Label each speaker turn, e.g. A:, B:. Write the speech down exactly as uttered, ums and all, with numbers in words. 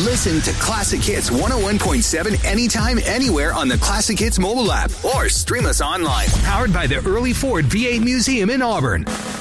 A: Listen to Classic Hits one oh one point seven anytime, anywhere on the Classic Hits mobile app or stream us online. Powered by the Early Ford V eight Museum in Auburn.